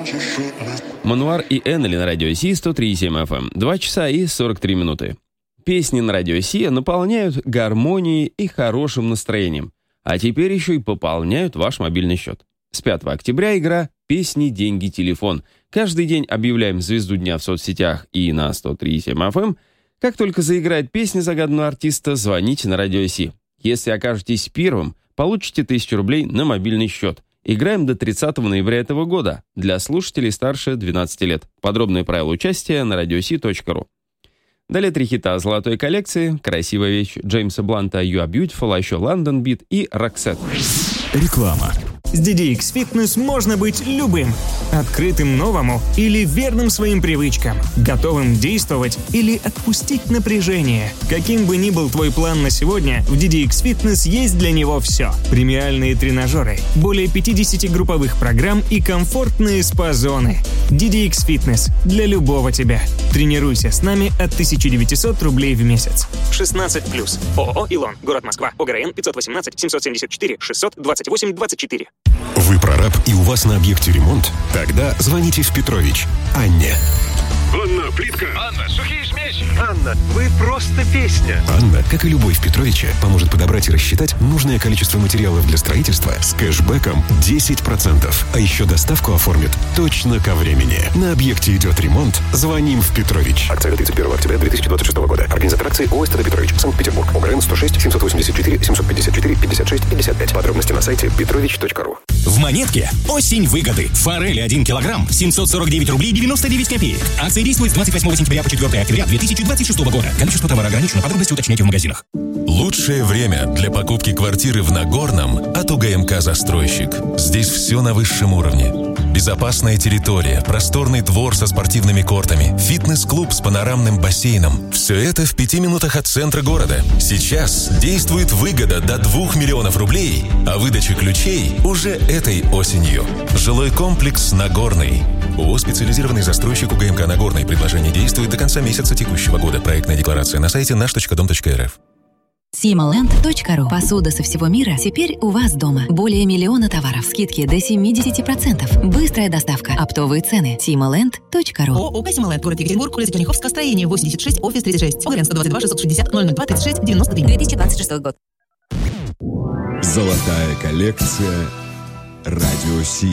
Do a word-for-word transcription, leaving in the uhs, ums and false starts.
Мануар и Эннели на радио Си сто три и семь эф эм. Два часа и сорок три минуты. Песни на радио Си наполняют гармонией и хорошим настроением. А теперь еще и пополняют ваш мобильный счет. С пятого октября игра «Песни, деньги, телефон». Каждый день объявляем звезду дня в соцсетях и на сто три и семь эф эм. Как только заиграет песня загаданного артиста, звоните на радио Си. Если окажетесь первым, получите тысячу рублей на мобильный счет. Играем до тридцатого ноября этого года для слушателей старше двенадцати лет. Подробные правила участия на радиоси точка ру. Далее три хита золотой коллекции, красивая вещь Джеймса Бланта «You Are Beautiful», а еще London Beat и Roxette. Реклама. С ди ди икс Fitness можно быть любым. Открытым новому или верным своим привычкам. Готовым действовать или отпустить напряжение. Каким бы ни был твой план на сегодня, в ди ди икс Fitness есть для него все. Премиальные тренажеры, более пятьдесят групповых программ и комфортные спа-зоны. ди ди икс Fitness для любого тебя. Тренируйся с нами от тысяча девятьсот рублей в месяц. шестнадцать плюс. ООО «Илон». Город Москва. ОГРН пятьсот восемнадцать семьсот семьдесят четыре шестьсот двадцать восемь двадцать четыре. Вы прораб и у вас на объекте ремонт? Тогда звоните в Петрович Анне. Анна, плитка. Анна, сухие смеси. Анна, вы просто песня. Анна, как и любой в Петровиче, поможет подобрать и рассчитать нужное количество материалов для строительства с кэшбэком десять процентов. А еще доставку оформит точно ко времени. На объекте идет ремонт, звоним в Петрович. Акция тридцать первого октября две тысячи двадцать шестого года. Организатор акции ООО «СТД Петрович», Санкт-Петербург. ОГРН сто шесть семьсот восемьдесят четыре семьсот пятьдесят четыре пятьдесят шесть пятьдесят пять. Подробности на сайте петрович точка ру. В Монетке осень выгоды. Форели один килограмм семьсот сорок девять рублей девяносто девять копеек. Акция действует с двадцать восьмого сентября по четвёртого октября две тысячи двадцать шестого года. Количество товара ограничено. Подробности уточняйте в магазинах. Лучшее время для покупки квартиры в Нагорном от УГМК «Застройщик». Здесь все на высшем уровне. Безопасная территория, просторный двор со спортивными кортами, фитнес-клуб с панорамным бассейном. Все это в пяти минутах от центра города. Сейчас действует выгода до двух миллионов рублей, а выдача ключей уже этой осенью. Жилой комплекс «Нагорный». ООО «Специализированный застройщик» УГМК «Нагорный». Предложение действует до конца месяца текущего года. Проектная декларация на сайте наш точка дом точка эр эф. симоленд точка ру. Посуда со всего мира теперь у вас дома. Более миллиона товаров. Скидки до семьдесят процентов. Быстрая доставка. Оптовые цены. симоленд точка ру. ООО «Симоленд». Город Екатеринбург. Улица Черняховская. Строение восемьдесят шесть. Офис тридцать шесть. ОГРН сто двадцать два шестьсот шестьдесят ноль ноль два тридцать шесть девяносто три. две тысячи двадцать шестой год. Золотая коллекция «Радио Си».